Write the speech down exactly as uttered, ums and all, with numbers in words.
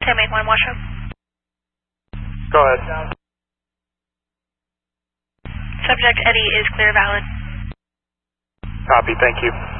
ten eight one, Washoe. Go ahead. Subject Eddie is clear valid. Copy, thank you.